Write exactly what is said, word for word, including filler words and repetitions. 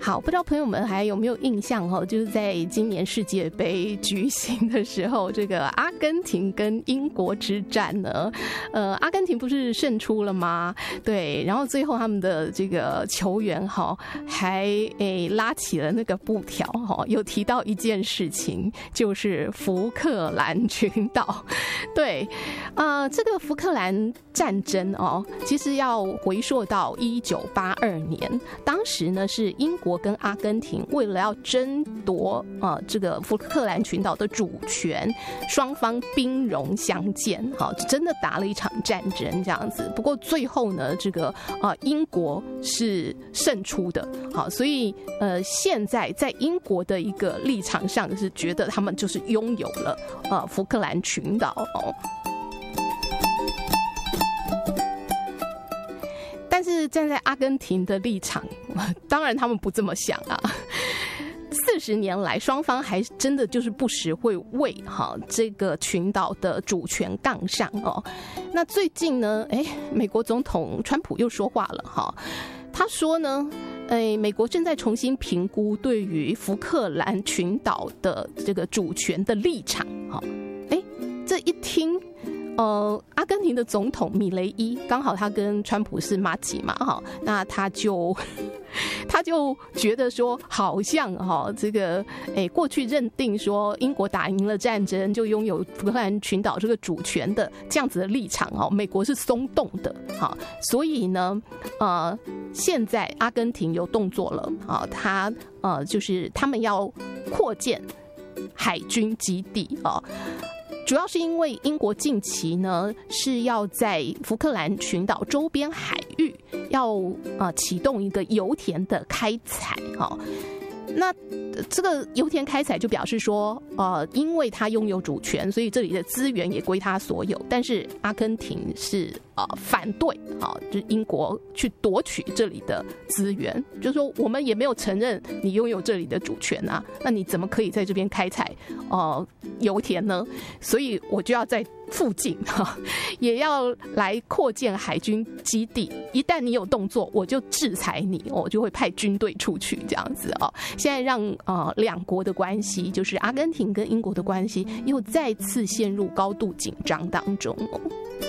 好，不知道朋友们还有没有印象哦？就是在今年世界杯举行的时候，这个阿根廷跟英国之战呢，呃，阿根廷不是胜出了吗？对，然后最后他们的这个球员哈还诶拉起了那个布条哈，有提到一件事情，就是福克兰群岛。对，啊、呃，这个福克兰战争哦，其实要回溯到一九八二年，当时呢是英国跟阿根廷为了要争夺呃这个福克兰群岛的主权，双方兵戎相见，好，真的打了一场战争这样子。不过最后呢，这个呃英国是胜出的，好，所以呃现在在英国的一个立场上是觉得他们就是拥有了呃福克兰群岛哦。但是站在阿根廷的立场，当然他们不这么想啊。四十年来，双方还真的就是不时会为哈这个群岛的主权杠上哦。那最近呢，哎，美国总统川普又说话了哈，他说呢，哎，美国正在重新评估对于福克兰群岛的这个主权的立场。哈，哎，这一听。呃，阿根廷的总统米雷伊刚好他跟川普是麻吉嘛，哈，那他就他就觉得说，好像哈这个诶，过去认定说英国打赢了战争就拥有福克兰群岛这个主权的这样子的立场哦，美国是松动的，哈，所以呢，呃，现在阿根廷有动作了，啊，他呃就是他们要扩建海军基地啊。主要是因为英国近期呢是要在福克兰群岛周边海域要呃启动一个油田的开采哈，那这个油田开采就表示说呃因为它拥有主权，所以这里的资源也归它所有，但是阿根廷是呃反对啊，就是英国去夺取这里的资源，就是说我们也没有承认你拥有这里的主权啊，那你怎么可以在这边开采呃油田呢？所以我就要在附近哈也要来扩建海军基地，一旦你有动作，我就制裁你，我就会派军队出去这样子哦。现在让呃两国的关系，就是阿根廷跟英国的关系，又再次陷入高度紧张当中哦。